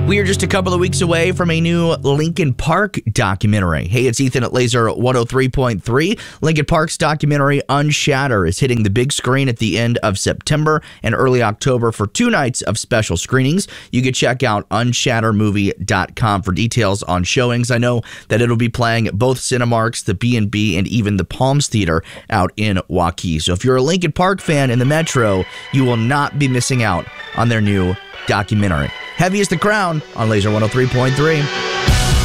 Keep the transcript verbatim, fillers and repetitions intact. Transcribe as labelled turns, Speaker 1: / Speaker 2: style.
Speaker 1: We are just a couple of weeks away from a new Linkin Park documentary. Hey, it's Ethan at Laser one oh three point three. Linkin Park's documentary Unshatter is hitting the big screen at the end of September and early October for two nights of special screenings. You can check out unshatter movie dot com for details on showings. I know that it'll be playing at both Cinemarks, the B and B, and even the Palms Theater out in Waukee. So if you're a Linkin Park fan in the Metro, you will not be missing out on their new documentary. Heavy is the Crown on Laser one oh three point three.